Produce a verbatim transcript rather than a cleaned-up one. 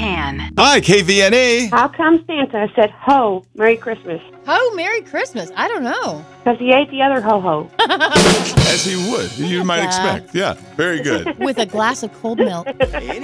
can. Hi, K V N A. How come Santa said, ho, Merry Christmas? Ho, Merry Christmas. I don't know. Because he ate the other ho-ho. As he would. You might Yeah. expect. Yeah, very good. With a glass of cold milk.